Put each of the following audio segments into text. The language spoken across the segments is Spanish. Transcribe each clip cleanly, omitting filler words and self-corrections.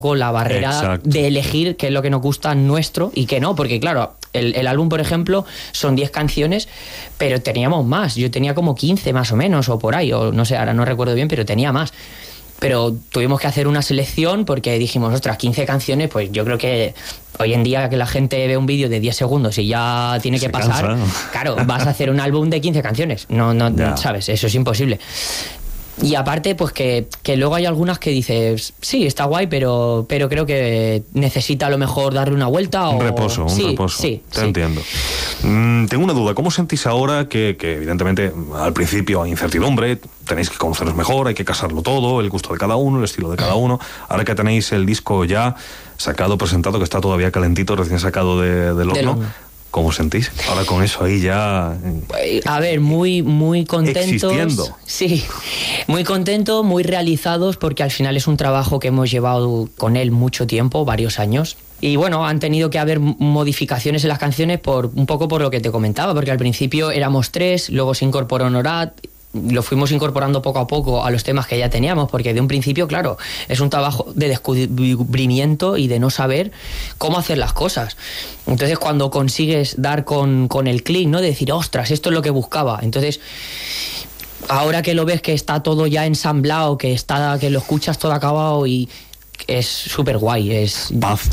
con la barrera Exacto. de elegir qué es lo que nos gusta nuestro y qué no, porque claro, el álbum, por ejemplo, son 10 canciones, pero teníamos más, yo tenía como 15 más o menos, o por ahí, o no sé, ahora no recuerdo bien, pero tenía más. Pero tuvimos que hacer una selección porque dijimos, ostras, 15 canciones, pues yo creo que hoy en día que la gente ve un vídeo de 10 segundos y ya tiene que Se pasar, cansa. claro, vas a hacer un álbum de 15 canciones, no, Ya. ¿sabes? Eso es imposible. Y aparte, pues que luego hay algunas que dices, sí, está guay, pero creo que necesita a lo mejor darle una vuelta o... Un reposo. Sí, Te entiendo. Tengo una duda. ¿Cómo sentís ahora que evidentemente al principio hay incertidumbre, tenéis que conoceros mejor, hay que casarlo todo, el gusto de cada uno, el estilo de cada uno? Ahora que tenéis el disco ya sacado, presentado, que está todavía calentito, recién sacado del horno, ¿cómo os sentís? Ahora con eso ahí ya... A ver, muy contentos. Existiendo. Sí, muy contentos, muy realizados, porque al final es un trabajo que hemos llevado con él mucho tiempo, varios años. Y bueno, han tenido que haber modificaciones en las canciones un poco por lo que te comentaba, porque al principio éramos 3, luego se incorporó Norat, lo fuimos incorporando poco a poco a los temas que ya teníamos, porque de un principio, claro, es un trabajo de descubrimiento y de no saber cómo hacer las cosas. Entonces, cuando consigues dar con el clic, ¿no? De decir, ostras, esto es lo que buscaba. Entonces, ahora que lo ves que está todo ya ensamblado, que lo escuchas todo acabado y es súper guay, es... Paz.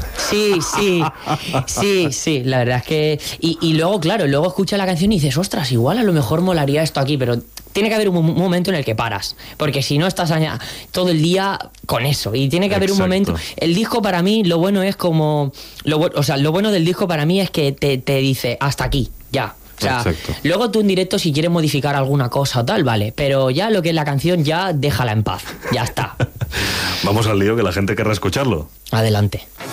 Sí, la verdad es que... Y luego, claro, luego escuchas la canción y dices, ostras, igual a lo mejor molaría esto aquí, pero tiene que haber un momento en el que paras, porque si no estás todo el día con eso, y tiene que haber un momento... El disco para mí, lo bueno es como... lo bueno del disco para mí es que te dice, hasta aquí, ya. O sea, Exacto. luego tú en directo si quieres modificar alguna cosa o tal, vale, pero ya lo que es la canción ya déjala en paz, ya está. Vamos al lío, que la gente querrá escucharlo. Adelante.